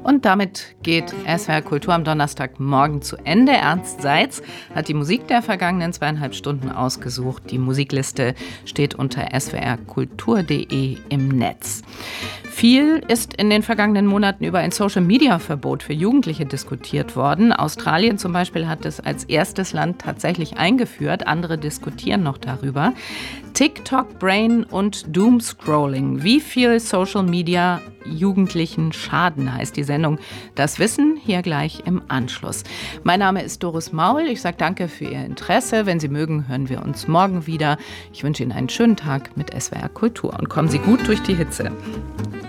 Und damit geht SWR Kultur am Donnerstagmorgen zu Ende. Ernst Seitz hat die Musik der vergangenen 2,5 Stunden ausgesucht. Die Musikliste steht unter swrkultur.de im Netz. Viel ist in den vergangenen Monaten über ein Social-Media-Verbot für Jugendliche diskutiert worden. Australien zum Beispiel hat es als erstes Land tatsächlich eingeführt. Andere diskutieren noch darüber. TikTok, Brain und Doomscrolling. Wie viel Social Media Jugendlichen schaden, heißt die Sendung. Das Wissen hier gleich im Anschluss. Mein Name ist Doris Maul. Ich sage danke für Ihr Interesse. Wenn Sie mögen, hören wir uns morgen wieder. Ich wünsche Ihnen einen schönen Tag mit SWR Kultur und kommen Sie gut durch die Hitze.